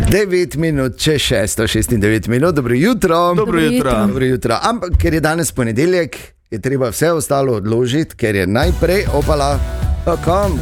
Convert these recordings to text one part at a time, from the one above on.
9 minut, če 696 minut, dobro jutro. Dobro jutro. Ampak, ker je danes ponedeljek, je treba vse ostalo odložiti, ker je najprej opala. Kam,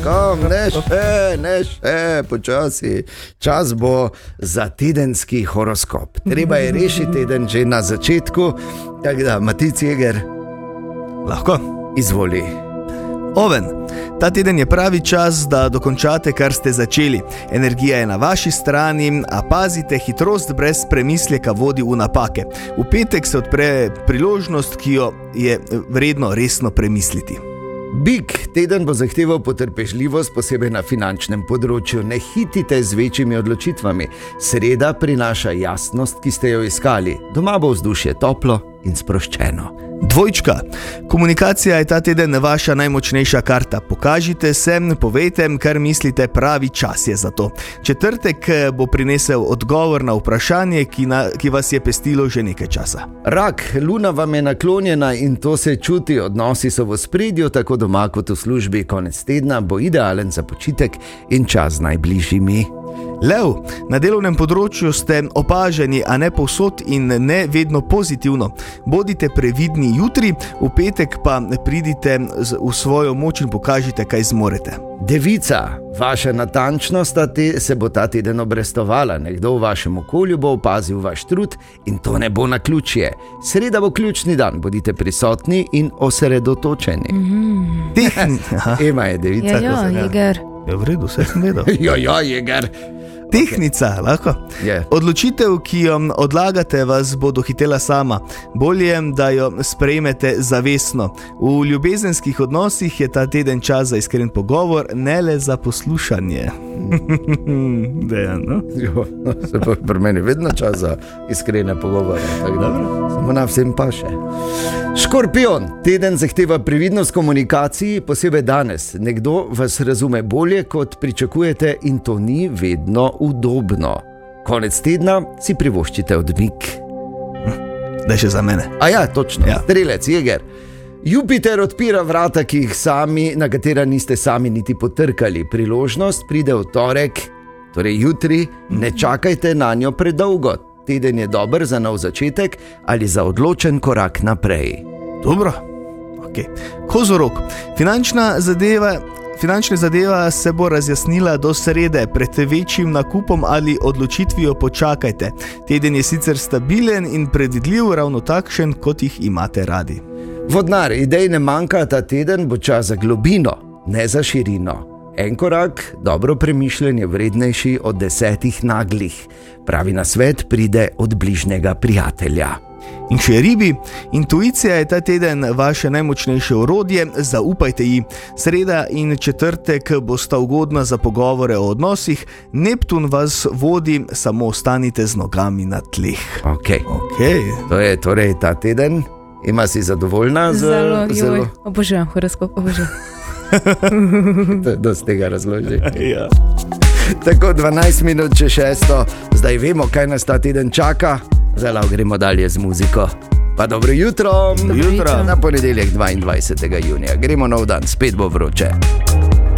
ne še, počasi. Čas bo za tedenski horoskop. Treba je rešiti teden že na začetku. Tako da, Matic Jeger, lahko. Izvoli. Oven, ta teden je pravi čas, da dokončate, kar ste začeli. Energija je na vaši strani, a pazite, hitrost brez premisleka vodi v napake. V petek se odpre priložnost, ki jo je vredno resno premisliti. Bik, teden bo zahteval potrpežljivost, posebej na finančnem področju. Ne hitite z večjimi odločitvami. Sreda prinaša jasnost, ki ste jo iskali. Doma bo vzdušje toplo in sproščeno. Dvojčka, komunikacija je ta teden vaša najmočnejša karta. Pokažite se, povejte, kar mislite, pravi čas je za to. Četrtek bo prinesel odgovor na vprašanje, ki vas je pestilo že nekaj časa. Rak, luna vam je naklonjena in to se čuti, odnosi so v ospredju, tako doma kot v službi. Konec tedna bo idealen za počitek in čas z najbližjimi. Lev, na delovnem področju ste opaženi, a ne povsod in ne vedno pozitivno. Bodite previdni jutri, v petek pa pridite v svojo moč in pokažite, kaj zmorete. Devica, vaša natančnost se bo ta teden obrestovala. Nekdo v vašem okolju bo opazil vaš trud in to ne bo naključje. Sreda bo ključni dan, bodite prisotni in osredotočeni. Ema je devica. Ja, Jeger. Je v redu, vse sem vedel. Ja, Jeger. Tehnica, lahko. Yeah. Odločitev, ki jo odlagate, vas bo dohitela sama. Bolje, da jo sprejmete zavestno. V ljubezenskih odnosih je ta teden čas za iskren pogovor, ne le za poslušanje. Dejan, no? Jo, se pa pri meni vedno čas za iskrene pogovore. Tako dobro, samo na vsem pa še. Škorpion, teden zahteva previdnost komunikaciji, posebej danes. Nekdo vas razume bolje, kot pričakujete in to ni vedno udobno. Konec tedna si privoščite odmik. Da še za mene. A ja, točno, ja. Strelec, Jeger. Jupiter odpira vrata, na katera niste sami niti potrkali. Priložnost pride v torek, torej jutri, ne čakajte na njo predolgo. Teden je dober za nov začetek ali za odločen korak naprej. Dobro, ok. Kozorog, finančna zadeva se bo razjasnila do srede. Pred večjim nakupom ali odločitvijo počakajte. Teden je sicer stabilen in predvidljiv, ravno takšen, kot jih imate radi. Vodnar, idej ne manjka, ta teden bo čas za globino, ne za širino. En korak, dobro premišljen, je vrednejši od 10 naglih. Pravi nasvet pride od bližnjega prijatelja. In še ribi, intuicija je ta teden vaše najmočnejše orodje, zaupajte ji. Sreda in četrtek bosta ugodna za pogovore o odnosih, Neptun vas vodi, samo ostanite z nogami na tleh. Ok. To je torej ta teden. Ima si zadovoljna? Zelo. Obožujem horoskop, obožujem. Dosti tega razloži. Ja. Tako 12 minut če 6, zdaj vemo, kaj nas ta teden čaka. Zdaj gremo dalje z muziko. Pa dobro jutro. Jutro. Na ponedeljek 22. junija. Gremo nov dan, spet bo vroče.